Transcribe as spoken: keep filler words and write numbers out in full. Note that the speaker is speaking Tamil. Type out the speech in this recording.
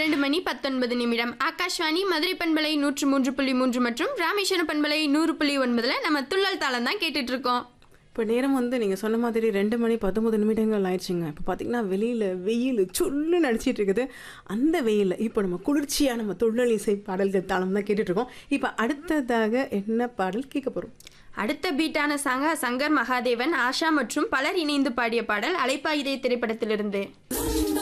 இரண்டு மணி பத்தொன்பது நிமிடம். ஆகாஷ்வாணி மதுரை பண்பலை நூற்று மூன்று புள்ளி மூன்று மற்றும் ராமேஸ்வரம் பண்பலை நூறு புள்ளி ஒன்பதுல நம்ம துள்ளல் தாளம் தான் கேட்டுட்டு இருக்கோம். இப்போ நேரம் வந்து நீங்கள் சொன்ன மாதிரி ரெண்டு மணி பத்தொம்பது நிமிடங்கள் ஆயிடுச்சுங்க. இப்போ பார்த்தீங்கன்னா வெளியில் வெயில் சுள்ளுன்னு அடிச்சிட்டு இருக்குது. அந்த வெயிலில் இப்போ நம்ம குளிர்ச்சியாக நம்ம துள்ளல் இசை பாடல்கள் தாளம் தான் கேட்டுட்ருக்கோம். இப்போ அடுத்ததாக என்ன பாடல் கேட்க போகிறோம்? அடுத்த பீட்டான சாங்க சங்கர் மகாதேவன், ஆஷா மற்றும் பலர் இணைந்து பாடிய பாடல் அலைப்பாயுதே திரைப்படத்திலிருந்து.